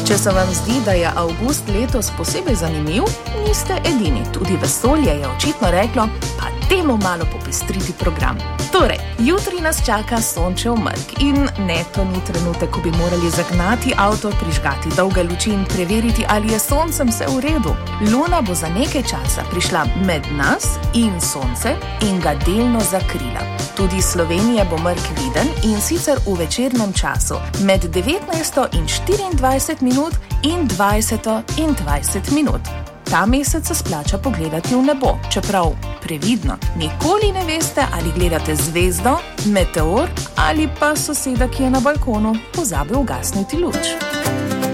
Če se vam zdi, da je avgust letos posebej zanimiv, niste edini. Tudi vesolje je očitno reklo, pa temu malo popestriti program. Torej, jutri nas čaka sončev mrk in ne, to ni trenutek, ko bi morali zagnati avto, prižgati dolge luči in preveriti, ali je soncem vse v redu. Luna bo za nekaj časa prišla med nas in sonce in ga delno zakrila. Tudi Slovenije bo mrk viden in sicer v večernem času med 19 in 24 minut in 20 in 20 minut. Ta mesec se splača pogledati v nebo, čeprav previdno, nikoli ne veste, ali gledate zvezdo, meteor ali pa soseda, ki je na balkonu pozabil ugasniti luč.